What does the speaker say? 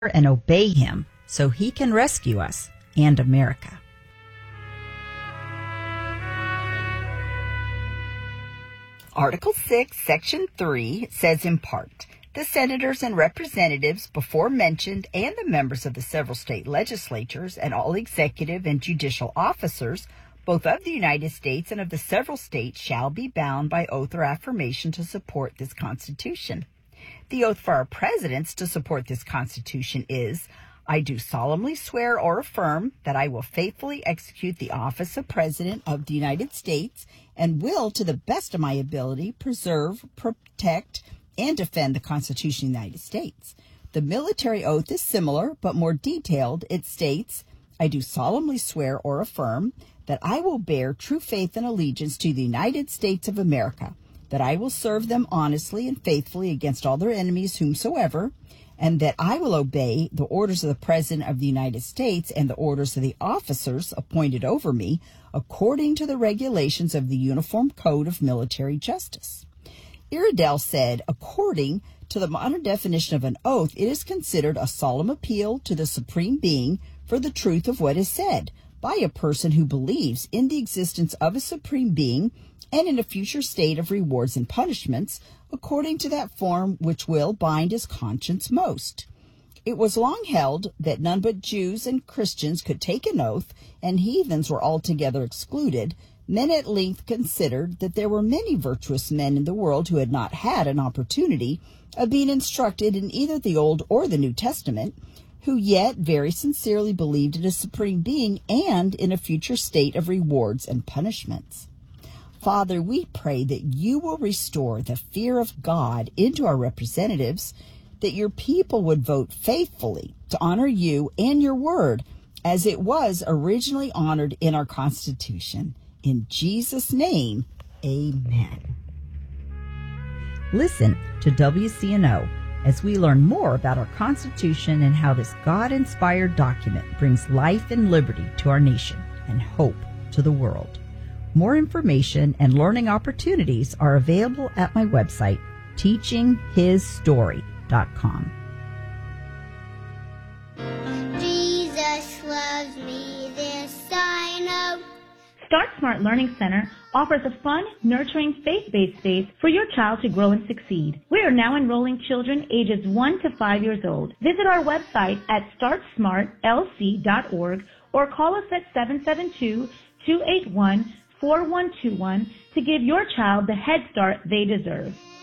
and obey him so he can rescue us and America. Article 6, Section 3 says in part, the senators and representatives before mentioned and the members of the several state legislatures and all executive and judicial officers, both of the United States and of the several states, shall be bound by oath or affirmation to support this Constitution. The oath for our presidents to support this Constitution is, I do solemnly swear or affirm that I will faithfully execute the office of President of the United States and will, to the best of my ability, preserve, protect, and defend the Constitution of the United States. The military oath is similar but more detailed. It states, I do solemnly swear or affirm that I will bear true faith and allegiance to the United States of America, that I will serve them honestly and faithfully against all their enemies whomsoever, and that I will obey the orders of the President of the United States and the orders of the officers appointed over me according to the regulations of the Uniform Code of Military Justice. Iredell said, according to the modern definition of an oath, it is considered a solemn appeal to the Supreme Being for the truth of what is said by a person who believes in the existence of a Supreme Being and in a future state of rewards and punishments, according to that form which will bind his conscience most. It was long held that none but Jews and Christians could take an oath, and heathens were altogether excluded. Men at length considered that there were many virtuous men in the world who had not had an opportunity of being instructed in either the Old or the New Testament, who yet very sincerely believed in a Supreme Being and in a future state of rewards and punishments. Father, we pray that you will restore the fear of God into our representatives, that your people would vote faithfully to honor you and your word as it was originally honored in our Constitution. In Jesus' name, amen. Listen to WCNO as we learn more about our Constitution and how this God-inspired document brings life and liberty to our nation and hope to the world. More information and learning opportunities are available at my website, teachinghisstory.com. Jesus loves me, this I know. Start Smart Learning Center offers a fun, nurturing, faith-based space for your child to grow and succeed. We are now enrolling children ages 1 to 5 years old. Visit our website at startsmartlc.org or call us at 772-281-4121 to give your child the head start they deserve.